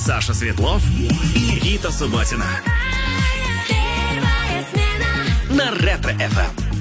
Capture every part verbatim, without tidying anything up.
Саша Светлов и Никита Субботина. На Ретро-эф эм.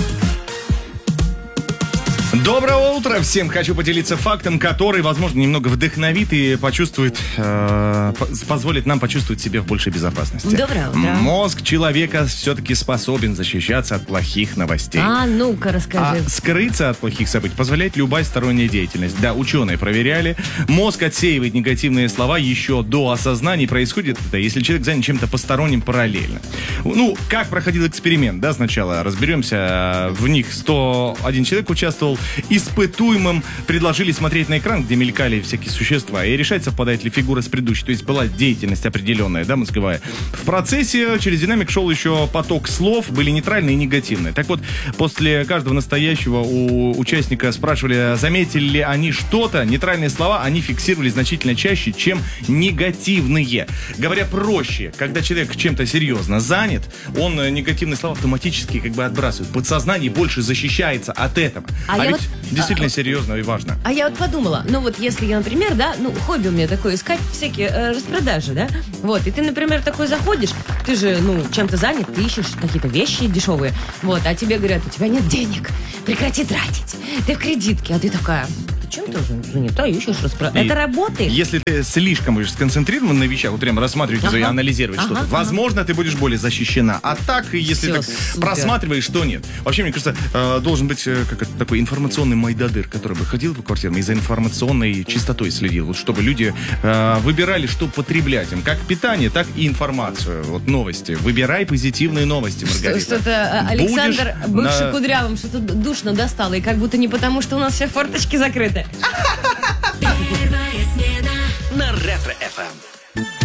Доброе утро всем! Хочу поделиться фактом, который, возможно, немного вдохновит и почувствует, э, позволит нам почувствовать себя в большей безопасности. Доброе утро. Мозг человека все-таки способен защищаться от плохих новостей. А, ну-ка, расскажи. А скрыться от плохих событий позволяет любая сторонняя деятельность. Да, ученые проверяли. Мозг отсеивает негативные слова еще до осознания. Происходит это, если человек занят чем-то посторонним параллельно. Ну, как проходил эксперимент, да, сначала разберемся. В них сто один человек участвовал. Испытуемым предложили смотреть на экран, где мелькали всякие существа, и решать, совпадает ли фигура с предыдущей. То есть была деятельность определенная, да, мозговая. В процессе через динамик шел еще поток слов, были нейтральные и негативные. Так вот, после каждого настоящего у участника спрашивали, заметили ли они что-то. Нейтральные слова они фиксировали значительно чаще, чем негативные. Говоря проще, когда человек чем-то серьезно занят, он негативные слова автоматически как бы отбрасывает. Подсознание больше защищается от этого. А, а я ведь вот, действительно а, серьезно и важно. А я вот подумала, ну вот если я, например, да, ну хобби у меня такое, искать всякие э, распродажи, да, вот, и ты, например, такой заходишь, ты же, ну, чем-то занят, ты ищешь какие-то вещи дешевые, вот, а тебе говорят, у тебя нет денег, прекрати тратить, ты в кредитке, а ты такая... Чем ты занята, ищешь распродажи? Это работает? Если ты слишком будешь сконцентрирован на вещах, вот прямо рассматривать ага. и анализировать ага, что-то, ага. возможно, ты будешь более защищена. А так, если Все, так супер. просматриваешь, то нет. Вообще, мне кажется, должен быть как это, такой информационный майдадыр, который бы ходил по квартирам и за информационной чистотой следил, вот, чтобы люди э, выбирали, что потреблять им. Как питание, так и информацию. Вот новости. Выбирай позитивные новости, Маргарита. Что-то Александр, Будешь бывший на... кудрявым, что-то душно достало, и как будто не потому, что у нас все форточки закрыты. На Ретро-эф эм.